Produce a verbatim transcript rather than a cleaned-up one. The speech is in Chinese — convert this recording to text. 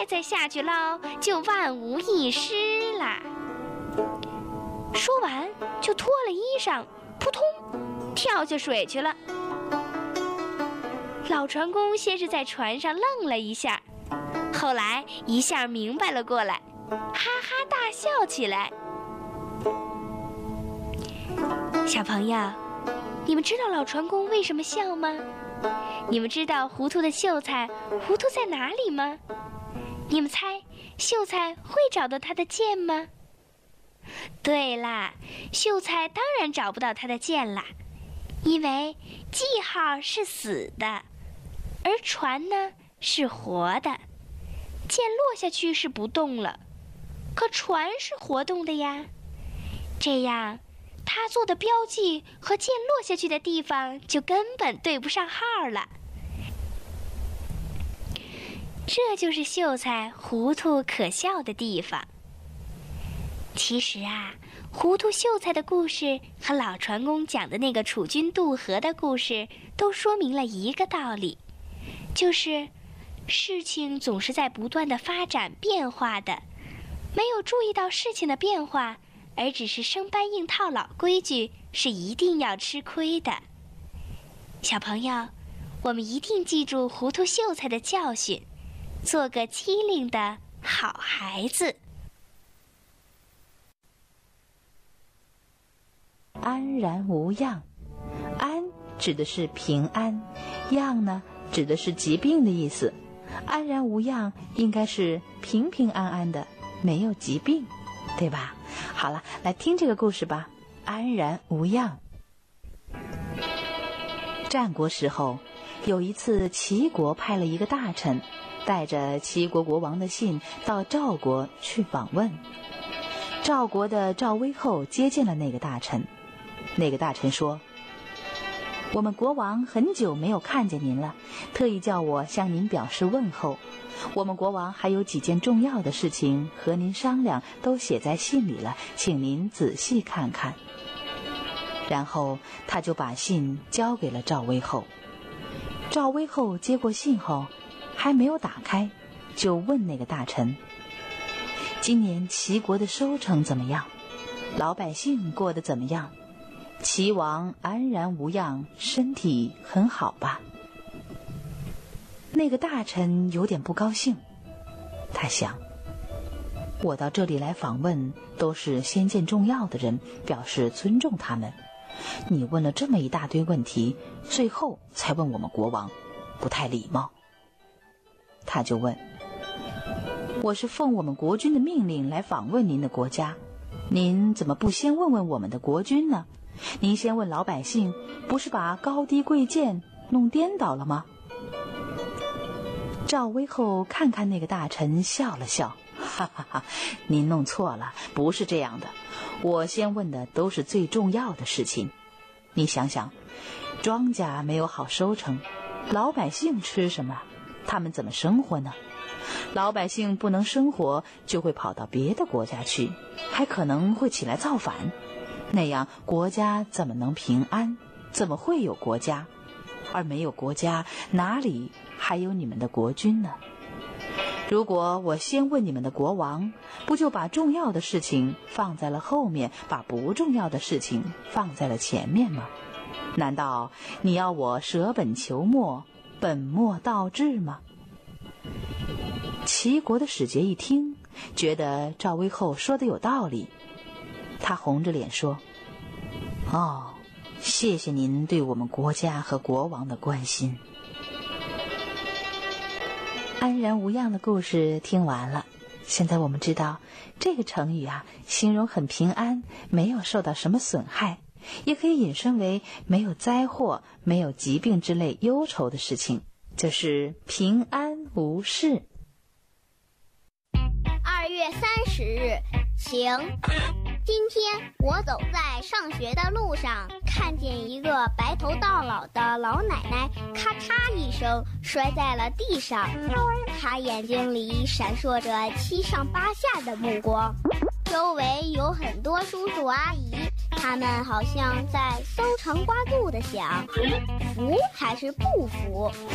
再下去捞，就万无一失啦。说完，就脱了衣裳，扑通，跳下水去了。老船工先是在船上愣了一下，后来一下明白了过来，哈哈大笑起来。小朋友，你们知道老船工为什么笑吗？你们知道糊涂的秀才糊涂在哪里吗？你们猜，秀才会找到他的剑吗？对啦，秀才当然找不到他的剑啦，因为记号是死的，而船呢是活的。剑落下去是不动了，可船是活动的呀。这样，他做的标记和剑落下去的地方就根本对不上号了。这就是秀才糊涂可笑的地方。其实啊，糊涂秀才的故事和老船工讲的那个楚军渡河的故事都说明了一个道理，就是事情总是在不断的发展变化的，没有注意到事情的变化，而只是生搬硬套老规矩，是一定要吃亏的。小朋友，我们一定记住糊涂秀才的教训，做个机灵的好孩子。 安然无恙，安指的是平安，恙呢指的是疾病的意思。安然无恙应该是平平安安的，没有疾病，对吧？好了，来听这个故事吧。安然无恙。战国时候，有一次齐国派了一个大臣，带着齐国国王的信到赵国去访问。赵国的赵威后接见了那个大臣。那个大臣说：我们国王很久没有看见您了，特意叫我向您表示问候。我们国王还有几件重要的事情和您商量，都写在信里了，请您仔细看看。然后他就把信交给了赵威后。赵威后接过信后，还没有打开，就问那个大臣：今年齐国的收成怎么样？老百姓过得怎么样？齐王安然无恙，身体很好吧？那个大臣有点不高兴，他想，我到这里来访问，都是先见重要的人，表示尊重他们。你问了这么一大堆问题，最后才问我们国王，不太礼貌。他就问：我是奉我们国君的命令来访问您的国家，您怎么不先问问我们的国君呢？您先问老百姓，不是把高低贵贱弄颠倒了吗？赵威后看看那个大臣，笑了笑，哈哈哈，您弄错了，不是这样的。我先问的都是最重要的事情。你想想，庄稼没有好收成，老百姓吃什么？他们怎么生活呢？老百姓不能生活，就会跑到别的国家去，还可能会起来造反。那样国家怎么能平安？怎么会有国家？而没有国家，哪里还有你们的国君呢？如果我先问你们的国王，不就把重要的事情放在了后面，把不重要的事情放在了前面吗？难道你要我舍本求末，本末倒置吗？齐国的使节一听，觉得赵威后说的有道理，他红着脸说：哦，谢谢您对我们国家和国王的关心。安然无恙的故事听完了，现在我们知道这个成语啊，形容很平安，没有受到什么损害，也可以引申为没有灾祸、没有疾病之类忧愁的事情，就是平安无事。 二月三十日，晴。今天我走在上学的路上，看见一个白头到老的老奶奶咔嚓一声摔在了地上，她眼睛里闪烁着七上八下的目光，周围有很多叔叔阿姨，他们好像在搜肠刮肚的想，服还是不服。